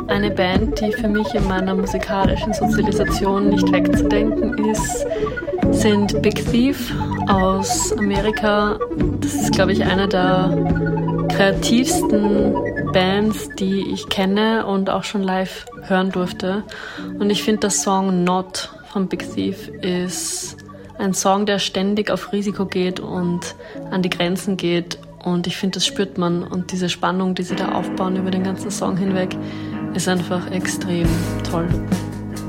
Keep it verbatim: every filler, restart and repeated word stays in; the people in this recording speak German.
Eine Band, die für mich in meiner musikalischen Sozialisation nicht wegzudenken ist, sind Big Thief aus Amerika. Das ist, glaube ich, eine der kreativsten Bands, die ich kenne und auch schon live hören durfte. Und ich finde, der Song Not von Big Thief ist ein Song, der ständig auf Risiko geht und an die Grenzen geht. Und ich finde, das spürt man. Und diese Spannung, die sie da aufbauen über den ganzen Song hinweg, ist einfach extrem toll.